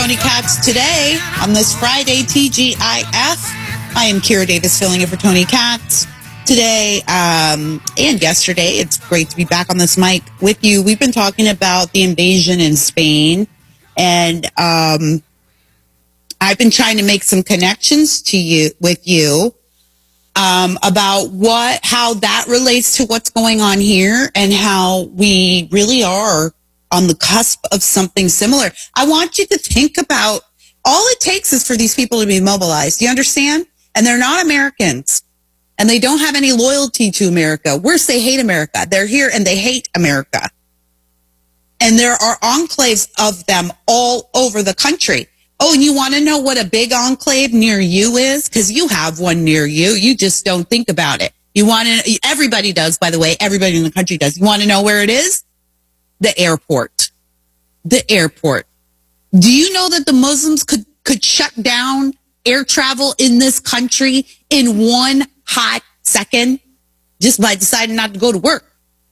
Tony Katz today on this Friday, TGIF. I am Kira Davis filling in for Tony Katz today and yesterday. It's great to be back on this mic with you. We've been talking about the invasion in Spain, and I've been trying to make some connections with you about how that relates to what's going on here and how we really are on the cusp of something similar. I want you to think about all it takes is for these people to be mobilized. You understand? And they're not Americans. And they don't have any loyalty to America. Worse, they hate America. They're here and they hate America. And there are enclaves of them all over the country. Oh, and you want to know what a big enclave near you is? Because you have one near you. You just don't think about it. Everybody does, by the way. Everybody in the country does. You want to know where it is? The airport. The airport. Do you know that the Muslims could shut down air travel in this country in one hot second just by deciding not to go to work?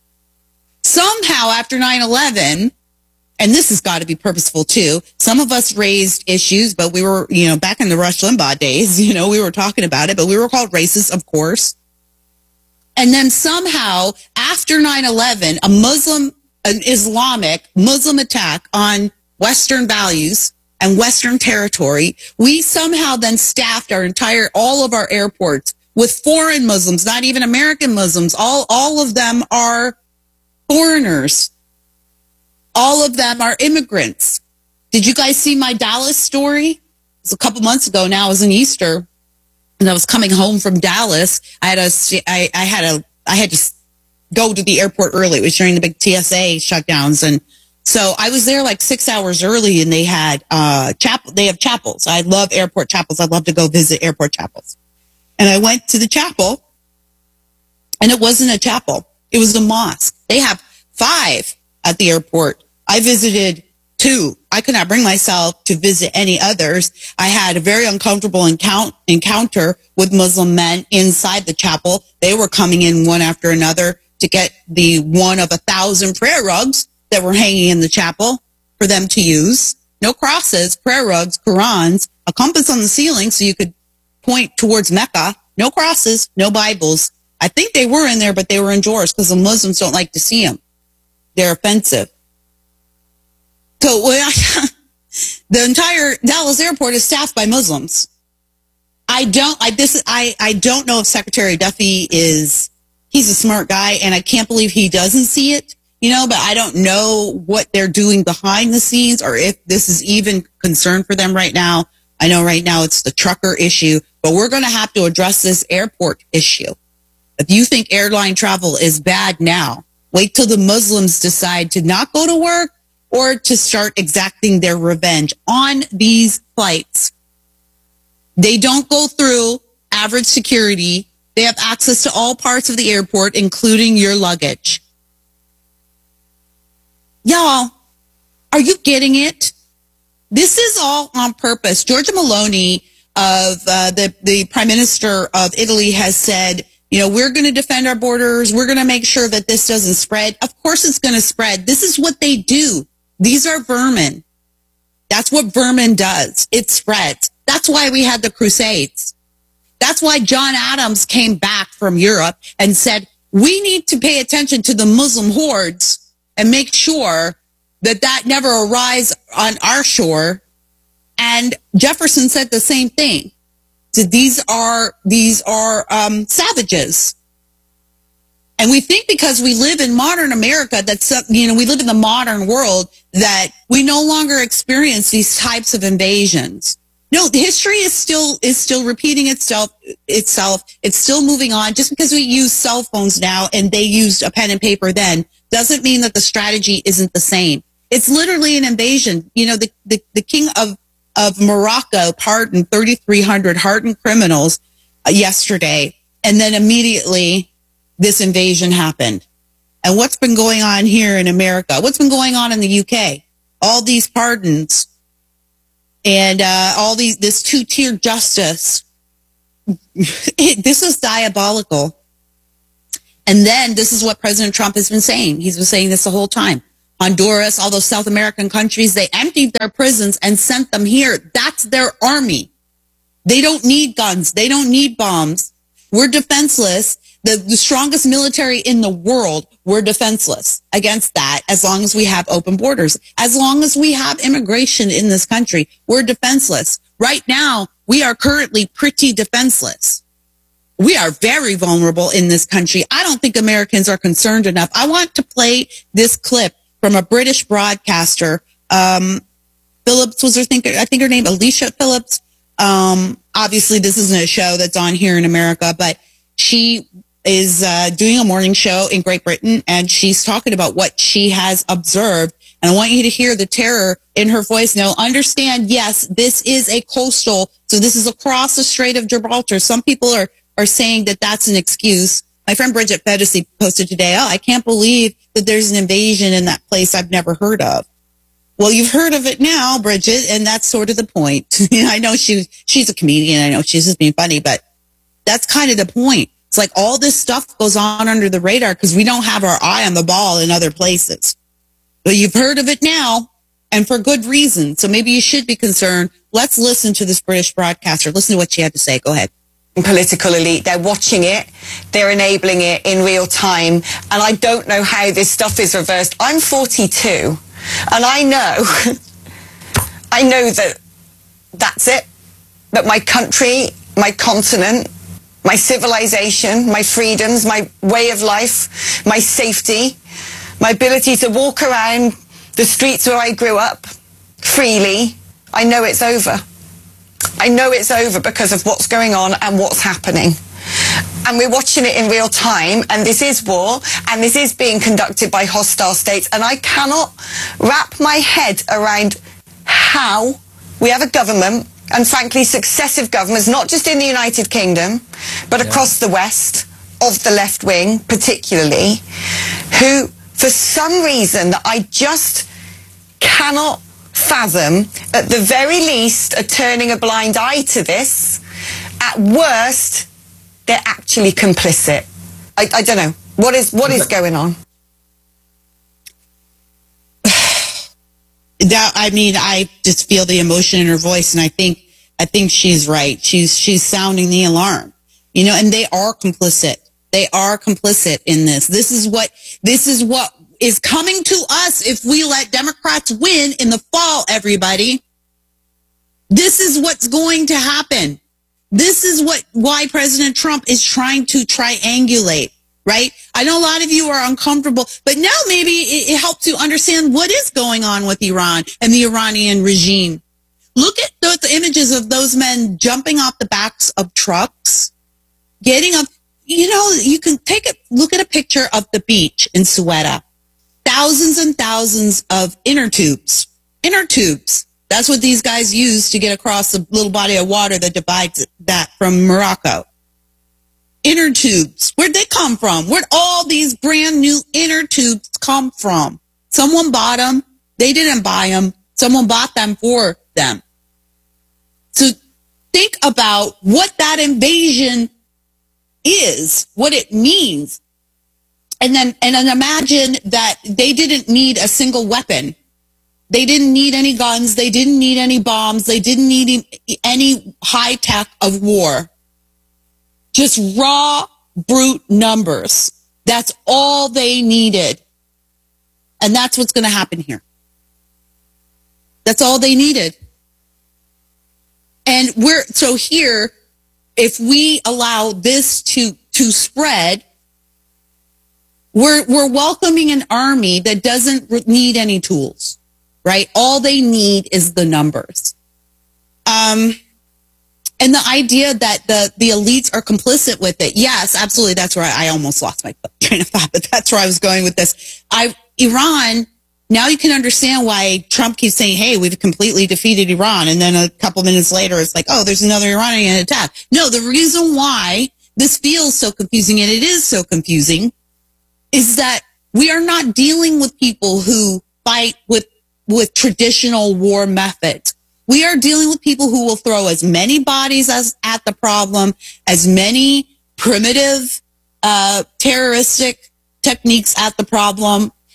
Somehow after 9/11, and this has got to be purposeful too, some of us raised issues, but we were, back in the Rush Limbaugh days, we were talking about it, but we were called racist, of course. And then somehow after 9/11, an Islamic Muslim attack on Western values and Western territory, we somehow then staffed all of our airports with foreign Muslims, not even American Muslims. All of them are foreigners. All of them are immigrants. Did you guys see my Dallas story? It was a couple months ago now. It was in Easter, and I was coming home from Dallas. I had to go to the airport early. It was during the big TSA shutdowns. And so I was there like 6 hours early, and they had they have chapels. I love airport chapels. I'd love to go visit airport chapels. And I went to the chapel, and it wasn't a chapel. It was a mosque. They have 5 at the airport. I visited 2. I could not bring myself to visit any others. I had a very uncomfortable encounter with Muslim men inside the chapel. They were coming in one after another to get the one of 1,000 prayer rugs that were hanging in the chapel for them to use. No crosses, prayer rugs, Qurans, a compass on the ceiling so you could point towards Mecca. No crosses, no Bibles. I think they were in there, but they were in drawers because the Muslims don't like to see them. They're offensive. So the entire Dallas airport is staffed by Muslims. I don't know if Secretary Duffy he's a smart guy, and I can't believe he doesn't see it, but I don't know what they're doing behind the scenes or if this is even concern for them right now. I know right now it's the trucker issue, but we're going to have to address this airport issue. If you think airline travel is bad now, wait till the Muslims decide to not go to work or to start exacting their revenge on these flights. They don't go through average security. They have access to all parts of the airport, including your luggage. Y'all, are you getting it? This is all on purpose. Giorgia Meloni, the Prime Minister of Italy, has said, we're going to defend our borders. We're going to make sure that this doesn't spread. Of course it's going to spread. This is what they do. These are vermin. That's what vermin does. It spreads. That's why we had the Crusades. That's why John Adams came back from Europe and said, we need to pay attention to the Muslim hordes and make sure that never arrives on our shore. And Jefferson said the same thing. So these are savages. And we think because we live in modern America, we live in the modern world, that we no longer experience these types of invasions. No, the history is still repeating itself. It's still moving on. Just because we use cell phones now and they used a pen and paper then doesn't mean that the strategy isn't the same. It's literally an invasion. The king of Morocco pardoned 3,300 hardened criminals yesterday, and then immediately this invasion happened. And what's been going on here in America? What's been going on in the UK? All these pardons and this two-tier justice. This is diabolical. And then this is what President Trump has been saying. He's been saying this the whole time. Honduras, all those South American countries, they emptied their prisons and sent them here. That's their army. They don't need guns. They don't need bombs. We're defenseless. The strongest military in the world, we're defenseless against that as long as we have open borders. As long as we have immigration in this country, we're defenseless. Right now, we are currently pretty defenseless. We are very vulnerable in this country. I don't think Americans are concerned enough. I want to play this clip from a British broadcaster. Phillips was her, I think her name, Alicia Phillips. Obviously, this isn't a show that's on here in America, but she is doing a morning show in Great Britain, and she's talking about what she has observed. And I want you to hear the terror in her voice. Now, understand, yes, this is a coastal, so this is across the Strait of Gibraltar. Some people are saying that that's an excuse. My friend Bridget Fedesi posted today, I can't believe that there's an invasion in that place I've never heard of. Well, you've heard of it now, Bridget, and that's sort of the point. I know she's a comedian. I know she's just being funny, but that's kind of the point. It's like all this stuff goes on under the radar because we don't have our eye on the ball in other places. But you've heard of it now, and for good reason. So maybe you should be concerned. Let's listen to this British broadcaster. Listen to what she had to say. Go ahead. Political elite, they're watching it, they're enabling it in real time, and I don't know how this stuff is reversed. I'm 42, and I know that that's it, that my country, my continent, my civilization, my freedoms, my way of life, my safety, my ability to walk around the streets where I grew up freely, I know it's over. I know it's over because of what's going on and what's happening. And we're watching it in real time, and this is war, and this is being conducted by hostile states, and I cannot wrap my head around how we have a government, and frankly successive governments, not just in the United Kingdom, but across the West, of the left wing particularly, who for some reason that I just cannot fathom, at the very least, are turning a blind eye to this. At worst, they're actually complicit. I don't know. What is going on? I just feel the emotion in her voice, and I think she's right. She's sounding the alarm. And they are complicit. They are complicit in this. This is what is coming to us if we let Democrats win in the fall, everybody. This is what's going to happen. This is why President Trump is trying to triangulate, right? I know a lot of you are uncomfortable, but now maybe it helps you understand what is going on with Iran and the Iranian regime. Look at those images of those men jumping off the backs of trucks, getting up. You can look at a picture of the beach in Ceuta. Thousands and thousands of inner tubes. That's what these guys use to get across the little body of water that divides that from Morocco. Inner tubes. Where'd they come from? Where'd all these brand new inner tubes come from? Someone bought them. They didn't buy them. Someone bought them for them. So think about what that invasion is, what it means. And then imagine that they didn't need a single weapon. They didn't need any guns. They didn't need any bombs. They didn't need any high tech of war. Just raw, brute numbers. That's all they needed. And that's what's going to happen here. That's all they needed. And so here, if we allow this to spread, we're welcoming an army that doesn't need any tools, right? All they need is the numbers. And the idea that the elites are complicit with it. Yes, absolutely. That's where I almost lost my train of thought, but that's where I was going with this. Iran, now you can understand why Trump keeps saying, hey, we've completely defeated Iran. And then a couple minutes later, it's like, oh, there's another Iranian attack. No, the reason why this feels so confusing, and it is so confusing, is that we are not dealing with people who fight with traditional war methods. We are dealing with people who will throw as many bodies at the problem, as many primitive, terroristic techniques at the problem,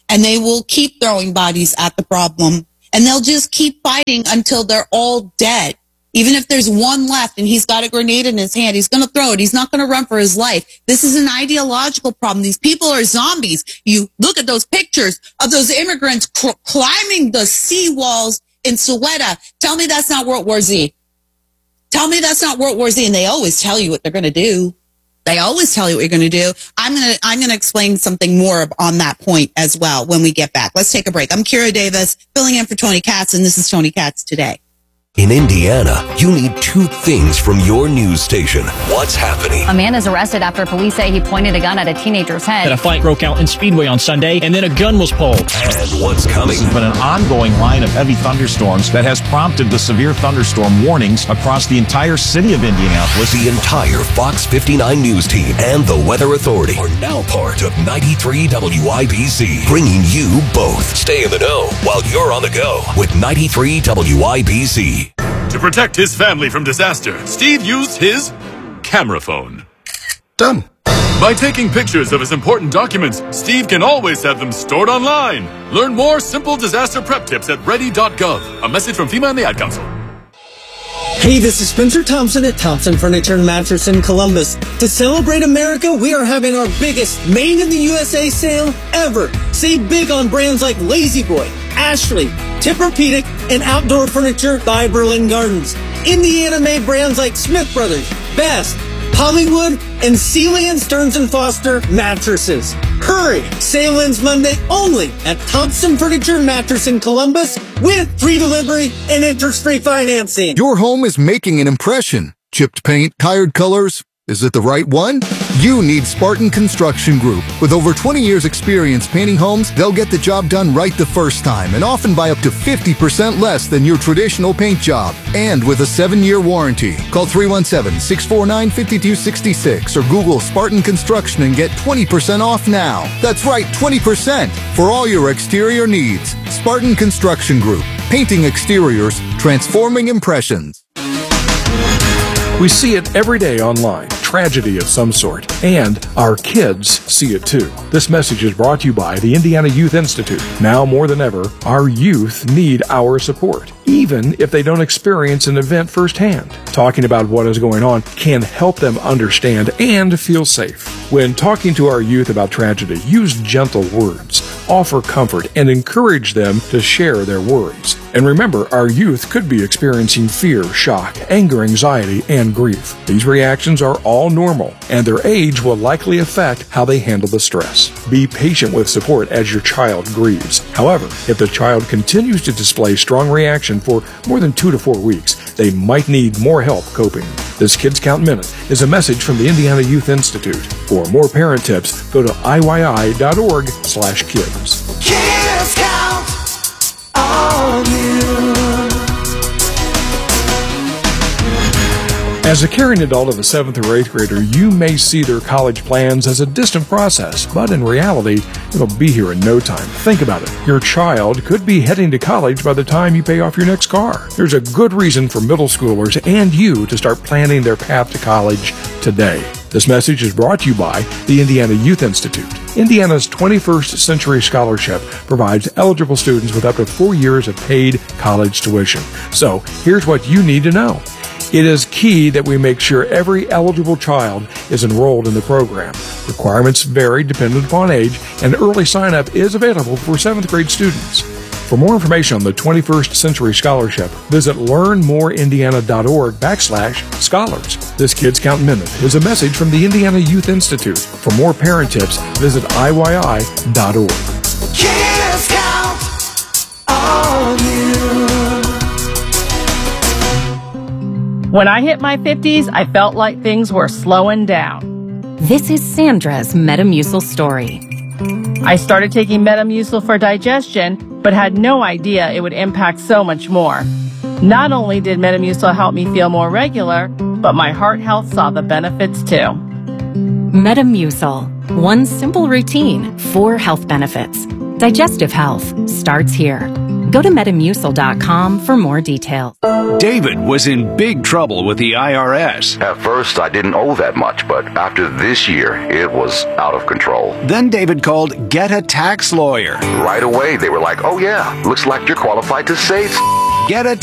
and they will keep throwing bodies at the problem, and they'll just keep fighting until they're all dead. Even if there's one left and he's got a grenade in his hand, he's going to throw it. He's not going to run for his life. This is an ideological problem. These people are zombies. You look at those pictures of those immigrants climbing the seawalls in Soweto. Tell me that's not World War Z. Tell me that's not World War Z. And they always tell you what they're going to do. They always tell you what you're going to do. I'm going to explain something more on that point as well when we get back. Let's take a break. I'm Kira Davis, filling in for Tony Katz, and this is Tony Katz Today. In Indiana, you need two things from your news station. What's happening? A man is arrested after police say he pointed a gun at a teenager's head. A fight broke out in Speedway on Sunday, and then a gun was pulled. And what's coming? There's been an ongoing line of heavy thunderstorms that has prompted the severe thunderstorm warnings across the entire city of Indianapolis. The entire Fox 59 news team and the Weather Authority are now part of 93 WIBC, bringing you both. Stay in the know while you're on the go with 93 WIBC. To protect his family from disaster, Steve used his camera phone. Done. By taking pictures of his important documents, Steve can always have them stored online. Learn more simple disaster prep tips at ready.gov. A message from FEMA and the Ad Council. Hey, this is Spencer Thompson at Thompson Furniture and Mattress in Columbus. To celebrate America, we are having our biggest Made in the USA sale ever. Save big on brands like Lazy Boy, Ashley, Tempur-Pedic, and outdoor furniture by Berlin Gardens. Indiana-made brands like Smith Brothers, Best, Hollywood, and Sealy and Stearns & Foster mattresses. Hurry! Sale ends Monday only at Thompson Furniture and Mattress in Columbus with free delivery and interest-free financing. Your home is making an impression. Chipped paint, tired colors. Is it the right one? You need Spartan Construction Group. With over 20 years experience painting homes, they'll get the job done right the first time and often by up to 50% less than your traditional paint job. And with a 7-year warranty. Call 317-649-5266 or Google Spartan Construction and get 20% off now. That's right, 20% for all your exterior needs. Spartan Construction Group. Painting exteriors, transforming impressions. We see it every day online, tragedy of some sort, and our kids see it too. This message is brought to you by the Indiana Youth Institute. Now more than ever, our youth need our support, even if they don't experience an event firsthand. Talking about what is going on can help them understand and feel safe. When talking to our youth about tragedy, use gentle words, offer comfort, and encourage them to share their worries. And remember, our youth could be experiencing fear, shock, anger, anxiety, and grief. These reactions are all normal, and their age will likely affect how they handle the stress. Be patient with support as your child grieves. However, if the child continues to display strong reaction for more than 2 to 4 weeks, they might need more help coping. This Kids Count Minute is a message from the Indiana Youth Institute. For more parent tips, go to IYI.org/kids. Kids Count on you. As a caring adult of a 7th or 8th grader, you may see their college plans as a distant process, but in reality, it'll be here in no time. Think about it. Your child could be heading to college by the time you pay off your next car. There's a good reason for middle schoolers and you to start planning their path to college today. This message is brought to you by the Indiana Youth Institute. Indiana's 21st Century Scholarship provides eligible students with up to 4 years of paid college tuition. So, here's what you need to know. It is key that we make sure every eligible child is enrolled in the program. Requirements vary dependent upon age, and early sign-up is available for 7th grade students. For more information on the 21st Century Scholarship, visit learnmoreindiana.org/scholars. This Kids Count Minute is a message from the Indiana Youth Institute. For more parent tips, visit IYI.org. Kids Count on you. When I hit my 50s, I felt like things were slowing down. This is Sandra's Metamucil story. I started taking Metamucil for digestion, but had no idea it would impact so much more. Not only did Metamucil help me feel more regular, but my heart health saw the benefits too. Metamucil. One simple routine, 4 health benefits. Digestive health starts here. Go to Metamucil.com for more details. David was in big trouble with the IRS. At first, I didn't owe that much, but after this year, it was out of control. Then David called Get a Tax Lawyer. Right away, they were like, oh yeah, looks like you're qualified to save. Get a